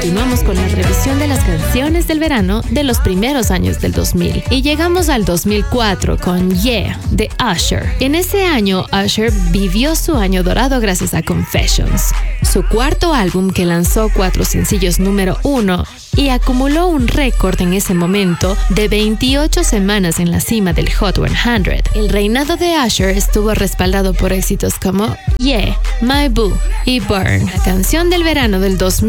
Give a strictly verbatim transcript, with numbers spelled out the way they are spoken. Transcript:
continuamos con la revisión de las canciones del verano de los primeros años del dos mil. Y llegamos al dos mil cuatro con Yeah, de Usher. En ese año, Usher vivió su año dorado gracias a Confessions, su cuarto álbum que lanzó cuatro sencillos número uno y acumuló un récord en ese momento de veintiocho semanas en la cima del Hot cien. El reinado de Usher estuvo respaldado por éxitos como Yeah, My Boo y Burn, la canción del verano del dos mil.